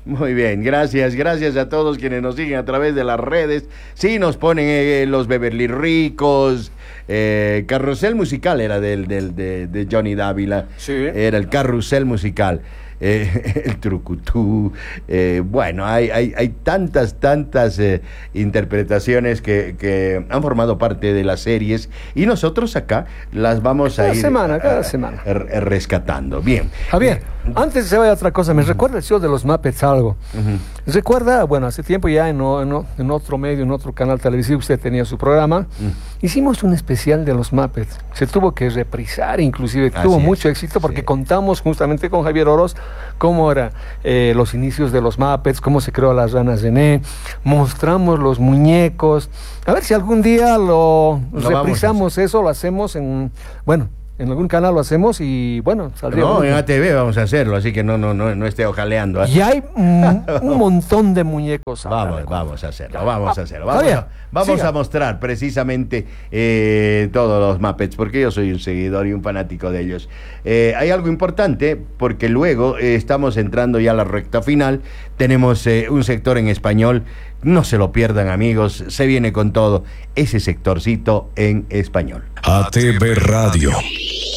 Muy bien, gracias a todos quienes nos siguen a través de las redes. Sí, nos ponen los Beverly Ricos, Carrusel Musical era de Johnny Dávila. Sí. Era el Carrusel Musical. El Trucutú. Bueno, hay tantas interpretaciones que han formado parte de las series y nosotros acá las vamos a ir cada semana rescatando. Bien. Javier, antes de se vaya otra cosa, me recuerda el show de los Muppets algo. Recuerda, bueno, hace tiempo ya en otro medio, en otro canal televisivo, usted tenía su programa. Hicimos un especial de los Muppets. Se tuvo que reprisar, inclusive tuvo mucho éxito porque contamos justamente con Javier Oroz cómo eran los inicios de los Muppets, cómo se creó las ranas René, mostramos los muñecos. A ver si algún día lo reprisamos eso, lo hacemos en algún canal lo hacemos y bueno, saldría. No, en ATV vamos a hacerlo, así que no esté ojaleando. Y hay un montón de muñecos. Vamos a hacerlo. Vamos a mostrar precisamente todos los Muppets, porque yo soy un seguidor y un fanático de ellos. Hay algo importante, porque luego estamos entrando ya a la recta final. Tenemos un sector en español. No se lo pierdan, amigos. Se viene con todo ese sectorcito en español. ATV Radio.